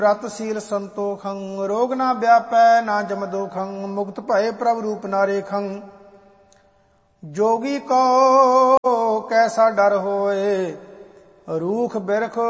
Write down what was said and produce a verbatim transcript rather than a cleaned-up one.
ਰਤ ਸੀਲ ਸੰਤੋਖੰ ਰੋਗ ਨਾ ਵਿਆਪੈ ਨਾ ਜਮ ਦੋਖੰ ਮੁਕਤ ਭਏ ਪ੍ਰਭ ਰੂਪ ਨਾ ਰੇਖੰ। ਜੋਗੀ ਕੋ ਕੈਸਾ ਡਰ ਹੋਏ ਰੂਖ ਬਿਰਖ